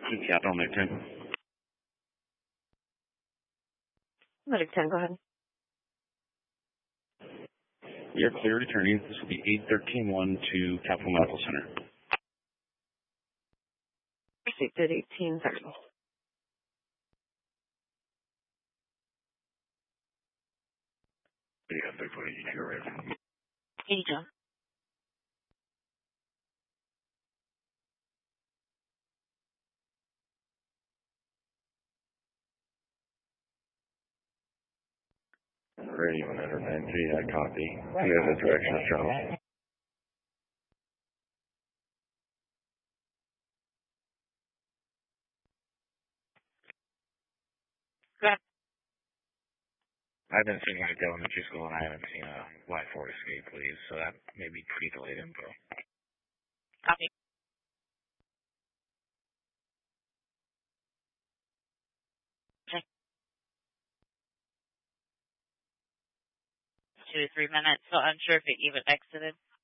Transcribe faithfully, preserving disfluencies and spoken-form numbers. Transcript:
Capital Medic ten. Medic ten, go ahead. We are clear returning. This will be eight thirteen one to Capital Medical Center. Received at eighteen thirty. Yeah, third point eighty-two right. eighty, John. Radio one hundred nine three, I copy. We have the direction of travel. I've been seeing it go in the two school, and I haven't seen a Y four escape, please, so that may be pretty delayed info. Copy. Okay. Two to three minutes, so unsure if it even exited.